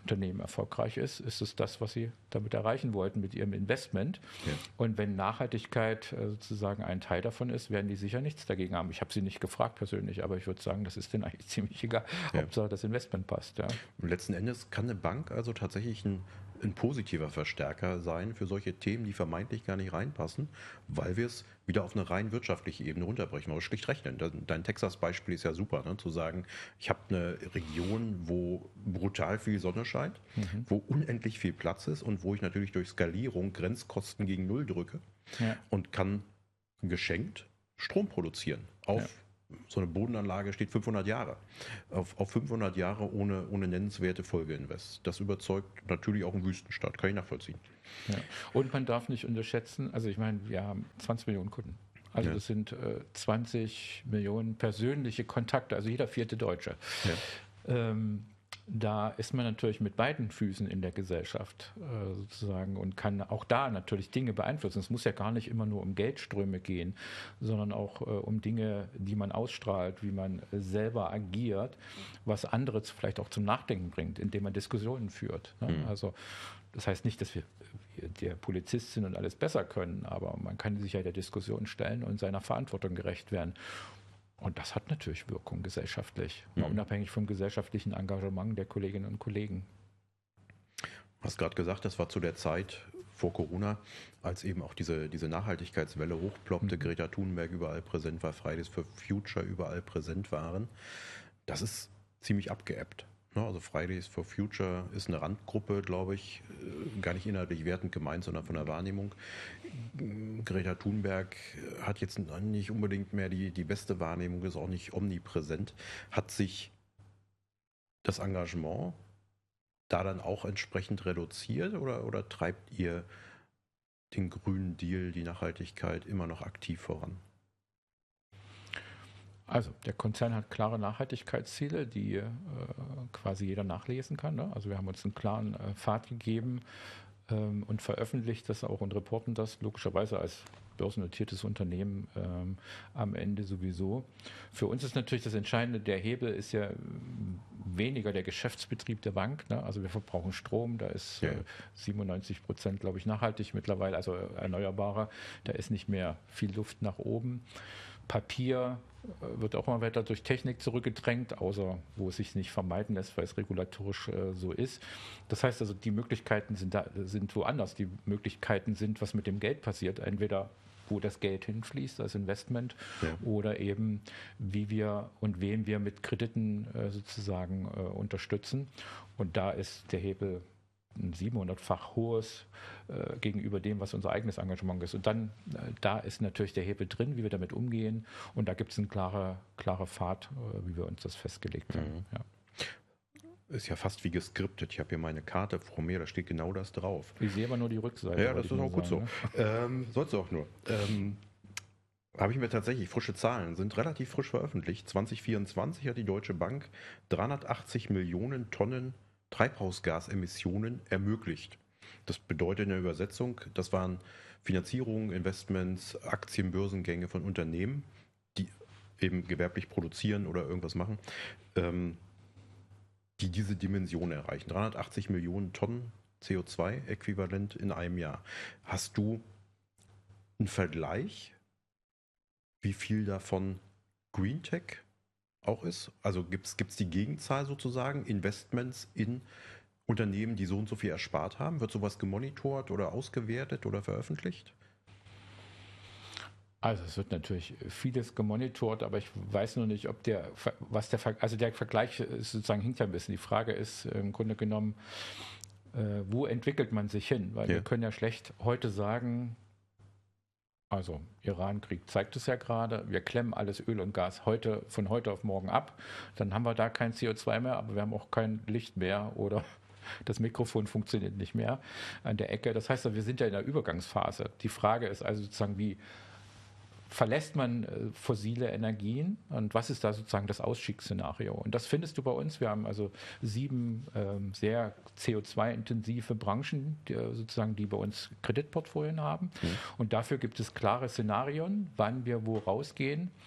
Unternehmen erfolgreich ist, ist es das, was sie damit erreichen wollten mit ihrem Investment. Ja. Und wenn Nachhaltigkeit sozusagen ein Teil davon ist, werden die sicher nichts dagegen haben. Ich habe sie nicht gefragt persönlich, aber ich würde sagen, das ist denen eigentlich ziemlich egal. Ja. Hauptsache das Investment passt. Ja. Und letzten Endes kann eine Bank also tatsächlich ein ein positiver Verstärker sein für solche Themen, die vermeintlich gar nicht reinpassen, weil wir es wieder auf eine rein wirtschaftliche Ebene runterbrechen. Aber schlicht rechnen. Dein Texas-Beispiel ist ja super, ne? Zu sagen, ich habe eine Region, wo brutal viel Sonne scheint, mhm. wo unendlich viel Platz ist und wo ich natürlich durch Skalierung Grenzkosten gegen Null drücke ja. und kann geschenkt Strom produzieren auf ja. So eine Bodenanlage steht fünfhundert Jahre. Auf, auf fünfhundert Jahre ohne, ohne nennenswerte Folgeinvest. Das überzeugt natürlich auch einen Wüstenstaat, kann ich nachvollziehen. Ja. Und man darf nicht unterschätzen, also ich meine, wir haben zwanzig Millionen Kunden. Also ja. das sind äh, zwanzig Millionen persönliche Kontakte, also jeder vierte Deutsche. Ja. Ähm, da ist man natürlich mit beiden Füßen in der Gesellschaft äh, sozusagen und kann auch da natürlich Dinge beeinflussen. Es muss ja gar nicht immer nur um Geldströme gehen, sondern auch äh, um Dinge, die man ausstrahlt, wie man selber agiert, was andere vielleicht auch zum Nachdenken bringt, indem man Diskussionen führt. Ne? Mhm. Also das heißt nicht, dass wir, wir der Polizist sind und alles besser können, aber man kann sich ja der Diskussion stellen und seiner Verantwortung gerecht werden. Und das hat natürlich Wirkung gesellschaftlich, mhm. unabhängig vom gesellschaftlichen Engagement der Kolleginnen und Kollegen. Du hast gerade gesagt, das war zu der Zeit vor Corona, als eben auch diese, diese Nachhaltigkeitswelle hochploppte, mhm. Greta Thunberg überall präsent war, Fridays for Future überall präsent waren. Das ist ziemlich abgeebbt. Also Fridays for Future ist eine Randgruppe, glaube ich, gar nicht inhaltlich wertend gemeint, sondern von der Wahrnehmung. Greta Thunberg hat jetzt nicht unbedingt mehr die, die beste Wahrnehmung, ist auch nicht omnipräsent. Hat sich das Engagement da dann auch entsprechend reduziert oder, oder treibt ihr den grünen Deal, die Nachhaltigkeit immer noch aktiv voran? Also der Konzern hat klare Nachhaltigkeitsziele, die äh, quasi jeder nachlesen kann. Ne? Also wir haben uns einen klaren äh, Pfad gegeben ähm, und veröffentlicht das auch und reporten das logischerweise als börsennotiertes Unternehmen ähm, am Ende sowieso. Für uns ist natürlich das Entscheidende, der Hebel ist ja weniger der Geschäftsbetrieb der Bank. Ne? Also wir verbrauchen Strom, da ist ja. äh, siebenundneunzig Prozent, glaube ich, nachhaltig mittlerweile, also erneuerbarer. Da ist nicht mehr viel Luft nach oben. Papier wird auch mal weiter durch Technik zurückgedrängt, außer wo es sich nicht vermeiden lässt, weil es regulatorisch äh, so ist. Das heißt also, die Möglichkeiten sind, da, sind woanders. Die Möglichkeiten sind, was mit dem Geld passiert. Entweder wo das Geld hinfließt als Investment ja. oder eben wie wir und wen wir mit Krediten äh, sozusagen äh, unterstützen. Und da ist der Hebel ein siebenhundertfach hohes äh, gegenüber dem, was unser eigenes Engagement ist. Und dann, äh, da ist natürlich der Hebel drin, wie wir damit umgehen. Und da gibt es einen klaren klare Pfad, äh, wie wir uns das festgelegt haben. Mhm. Ja. Ist ja fast wie geskriptet. Ich habe hier meine Karte vor mir, da steht genau das drauf. Ich sehe aber nur die Rückseite. Ja, das ist auch gut sagen, so. Ne? Ähm, sollst du auch nur. Ähm, habe ich mir tatsächlich, frische Zahlen sind relativ frisch veröffentlicht. zwanzig vierundzwanzig hat die Deutsche Bank dreihundertachtzig Millionen Tonnen Treibhausgasemissionen ermöglicht. Das bedeutet in der Übersetzung, das waren Finanzierungen, Investments, Aktien, Börsengänge von Unternehmen, die eben gewerblich produzieren oder irgendwas machen, ähm, die diese Dimension erreichen. dreihundertachtzig Millionen Tonnen C O zwei Äquivalent in einem Jahr. Hast du einen Vergleich, wie viel davon Green Tech auch ist? Also gibt es die Gegenzahl sozusagen, Investments in Unternehmen, die so und so viel erspart haben? Wird sowas gemonitort oder ausgewertet oder veröffentlicht? Also es wird natürlich vieles gemonitort, aber ich weiß nur nicht, ob der, was der, also der Vergleich ist sozusagen hinkt ja ein bisschen. Die Frage ist im Grunde genommen, äh, wo entwickelt man sich hin? Weil ja. wir können ja schlecht heute sagen, also Iran-Krieg zeigt es ja gerade, wir klemmen alles Öl und Gas heute von heute auf morgen ab, dann haben wir da kein C O zwei mehr, aber wir haben auch kein Licht mehr oder das Mikrofon funktioniert nicht mehr an der Ecke. Das heißt, wir sind ja in der Übergangsphase. Die Frage ist also sozusagen, wie verlässt man fossile Energien und was ist da sozusagen das Ausstiegsszenario? Und das findest du bei uns. Wir haben also sieben ähm, sehr C O zwei intensive Branchen, die, sozusagen, die bei uns Kreditportfolien haben. Mhm. Und dafür gibt es klare Szenarien, wann wir wo rausgehen.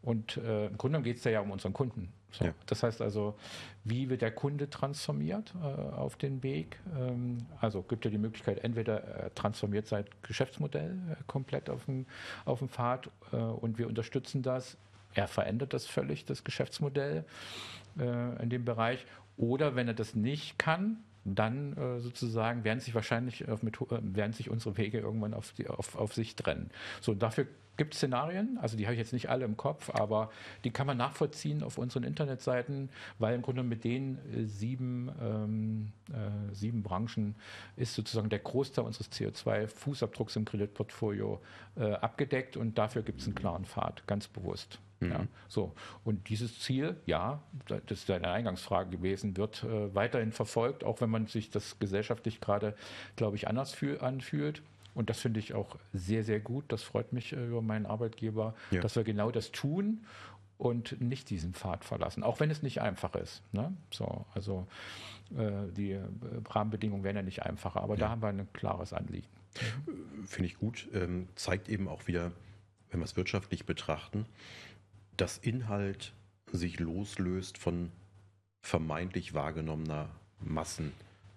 Und äh, im Grunde geht es ja um unseren Kunden. So. Ja. Das heißt also, wie wird der Kunde transformiert äh, auf den Weg? Ähm, also gibt ja die Möglichkeit, entweder er transformiert sein Geschäftsmodell äh, komplett auf dem, auf dem Pfad äh, und wir unterstützen das. Er verändert das völlig, das Geschäftsmodell äh, in dem Bereich. Oder wenn er das nicht kann, dann äh, sozusagen werden sich wahrscheinlich auf, mit, äh, werden sich unsere Wege irgendwann auf, die, auf, auf sich trennen. So, und dafür gibt es Szenarien, also die habe ich jetzt nicht alle im Kopf, aber die kann man nachvollziehen auf unseren Internetseiten, weil im Grunde mit den äh, sieben, ähm, äh, sieben Branchen ist sozusagen der Großteil unseres C O zwei Fußabdrucks im Kreditportfolio äh, abgedeckt und dafür gibt es einen klaren Pfad, ganz bewusst. Mhm. Ja, so. Und dieses Ziel, ja, das ist eine Eingangsfrage gewesen, wird äh, weiterhin verfolgt, auch wenn man sich das gesellschaftlich gerade, glaube ich, anders fühl, anfühlt. Und das finde ich auch sehr, sehr gut. Das freut mich äh, über meinen Arbeitgeber, ja. dass wir genau das tun und nicht diesen Pfad verlassen, auch wenn es nicht einfach ist. Ne? So, also äh, die äh, Rahmenbedingungen werden ja nicht einfacher, aber ja. da haben wir ein klares Anliegen. Finde ich gut. Ähm, zeigt eben auch wieder, wenn wir es wirtschaftlich betrachten, dass Inhalt sich loslöst von vermeintlich wahrgenommener Massen.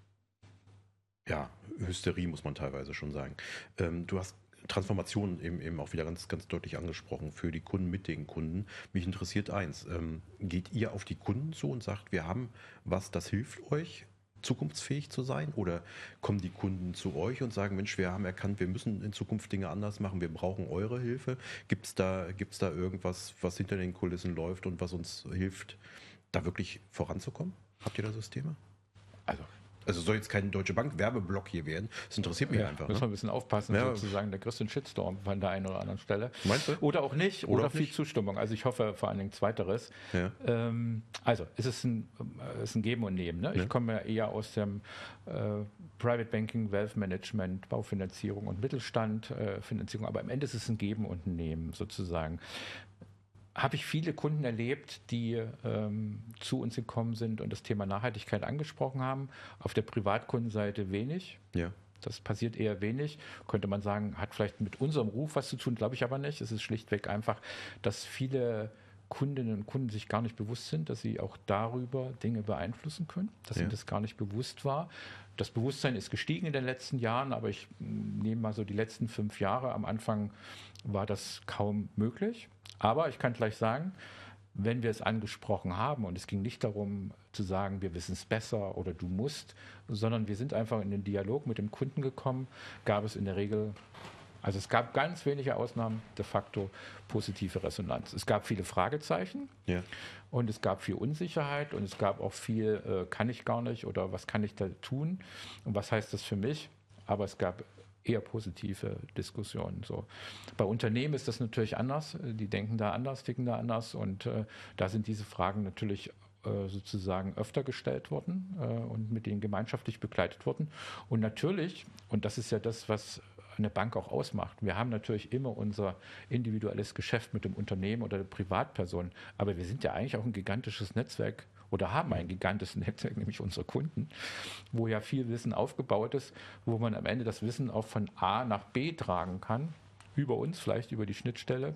Ja, Hysterie muss man teilweise schon sagen. Ähm, du hast Transformation eben, eben auch wieder ganz, ganz deutlich angesprochen für die Kunden mit den Kunden. Mich interessiert eins, ähm, geht ihr auf die Kunden zu und sagt, wir haben was, das hilft euch, zukunftsfähig zu sein? Oder kommen die Kunden zu euch und sagen, Mensch, wir haben erkannt, wir müssen in Zukunft Dinge anders machen, wir brauchen eure Hilfe? Gibt es da, gibt's da irgendwas, was hinter den Kulissen läuft und was uns hilft, da wirklich voranzukommen? Habt ihr da Systeme? Also Also soll jetzt kein Deutsche Bank Werbeblock hier werden. Das interessiert mich ja, einfach. Müssen ne? wir ein bisschen aufpassen, ja. sozusagen, da kriegst du einen Shitstorm von der einen oder anderen Stelle. Meinst du? Oder auch nicht, oder, oder viel nicht. Zustimmung. Also ich hoffe vor allen Dingen Zweiteres. Ja. Ähm, also es ist ein, es ist ein Geben und Nehmen. Ne? Ja. Ich komme ja eher aus dem äh, Private Banking, Wealth Management, Baufinanzierung und Mittelstand, äh, Finanzierung. Aber am Ende ist es ein Geben und ein Nehmen sozusagen. Habe ich viele Kunden erlebt, die ähm, zu uns gekommen sind und das Thema Nachhaltigkeit angesprochen haben. Auf der Privatkundenseite wenig. Ja. Das passiert eher wenig. Könnte man sagen, hat vielleicht mit unserem Ruf was zu tun, glaube ich aber nicht. Es ist schlichtweg einfach, dass viele Kundinnen und Kunden sich gar nicht bewusst sind, dass sie auch darüber Dinge beeinflussen können, dass ja. ihnen das gar nicht bewusst war. Das Bewusstsein ist gestiegen in den letzten Jahren, aber ich nehme mal so die letzten fünf Jahre. Am Anfang war das kaum möglich. Aber ich kann gleich sagen, wenn wir es angesprochen haben und es ging nicht darum zu sagen, wir wissen es besser oder du musst, sondern wir sind einfach in den Dialog mit dem Kunden gekommen, gab es in der Regel, also es gab ganz wenige Ausnahmen, de facto positive Resonanz. Es gab viele Fragezeichen ja. und es gab viel Unsicherheit und es gab auch viel, äh, kann ich gar nicht oder was kann ich da tun und was heißt das für mich? Aber es gab eher positive Diskussionen. So. Bei Unternehmen ist das natürlich anders. Die denken da anders, ticken da anders und äh, da sind diese Fragen natürlich äh, sozusagen öfter gestellt worden äh, und mit denen gemeinschaftlich begleitet worden. Und natürlich, und das ist ja das, was eine Bank auch ausmacht. Wir haben natürlich immer unser individuelles Geschäft mit dem Unternehmen oder der Privatperson, aber wir sind ja eigentlich auch ein gigantisches Netzwerk oder haben ein gigantisches Netzwerk, nämlich unsere Kunden, wo ja viel Wissen aufgebaut ist, wo man am Ende das Wissen auch von A nach B tragen kann, über uns, vielleicht über die Schnittstelle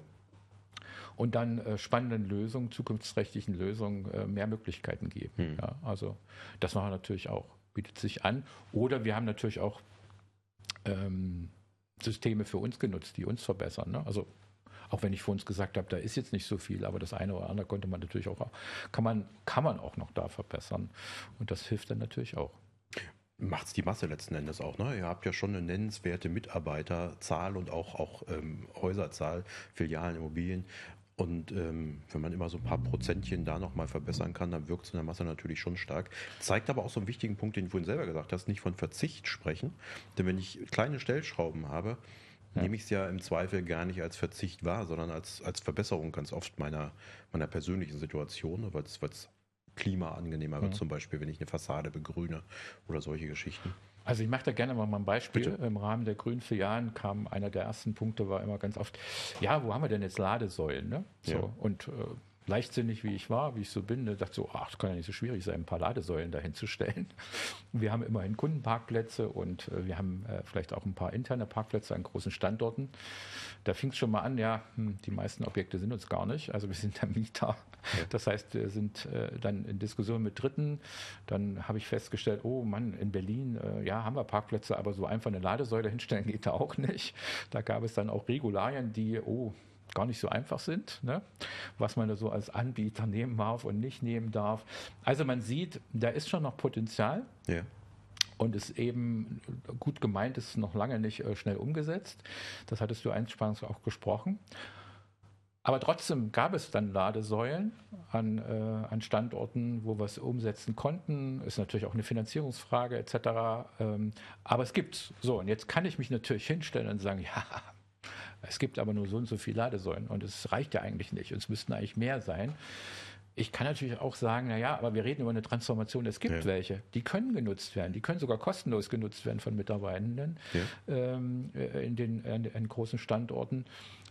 und dann äh, spannenden Lösungen, zukunftsrechtlichen Lösungen äh, mehr Möglichkeiten geben. Hm. Ja, also das machen wir natürlich auch, bietet sich an. Oder wir haben natürlich auch ähm, Systeme für uns genutzt, die uns verbessern. Ne? Also auch wenn ich vor uns gesagt habe, da ist jetzt nicht so viel, aber das eine oder andere konnte man natürlich auch, kann man, kann man auch noch da verbessern. Und das hilft dann natürlich auch. Macht es die Masse letzten Endes auch, ne? Ihr habt ja schon eine nennenswerte Mitarbeiterzahl und auch, auch ähm, Häuserzahl, Filialen, Immobilien. Und ähm, wenn man immer so ein paar Prozentchen da nochmal verbessern kann, dann wirkt es in der Masse natürlich schon stark. Zeigt aber auch so einen wichtigen Punkt, den du vorhin selber gesagt hast, nicht von Verzicht sprechen. Denn wenn ich kleine Stellschrauben habe, ja. nehme ich es ja im Zweifel gar nicht als Verzicht wahr, sondern als, als Verbesserung ganz oft meiner, meiner persönlichen Situation, weil es klimaangenehmer wird, ja. zum Beispiel, wenn ich eine Fassade begrüne oder solche Geschichten. Also ich mache da gerne mal ein Beispiel. Bitte? Im Rahmen der grünen Filialen kam einer der ersten Punkte, war immer ganz oft, ja, wo haben wir denn jetzt Ladesäulen? Ne? So, ja. und äh, leichtsinnig wie ich war, wie ich so bin, dachte so, ach, das kann ja nicht so schwierig sein, ein paar Ladesäulen dahin zu stellen. Wir haben immerhin Kundenparkplätze und äh, wir haben äh, vielleicht auch ein paar interne Parkplätze an großen Standorten. Da fing es schon mal an, ja, hm, die meisten Objekte sind uns gar nicht, also wir sind der Mieter. Das heißt, wir sind äh, dann in Diskussion mit Dritten. Dann habe ich festgestellt, oh Mann, in Berlin, äh, ja, haben wir Parkplätze, aber so einfach eine Ladesäule hinstellen geht da auch nicht. Da gab es dann auch Regularien, die, oh, gar nicht so einfach sind, ne? Was man da so als Anbieter nehmen darf und nicht nehmen darf. Also man sieht, da ist schon noch Potenzial. Ja. Und ist eben gut gemeint, ist noch lange nicht äh, schnell umgesetzt. Das hattest du eingangs auch gesprochen. Aber trotzdem gab es dann Ladesäulen an, äh, an Standorten, wo wir es umsetzen konnten. Ist natürlich auch eine Finanzierungsfrage et cetera. Ähm, aber es gibt's. So, und jetzt kann ich mich natürlich hinstellen und sagen, ja, es gibt aber nur so und so viele Ladesäulen und es reicht ja eigentlich nicht und es müssten eigentlich mehr sein. Ich kann natürlich auch sagen, naja, aber wir reden über eine Transformation, es gibt ja welche, die können genutzt werden, die können sogar kostenlos genutzt werden von Mitarbeitenden ja. ähm, in den in, in großen Standorten.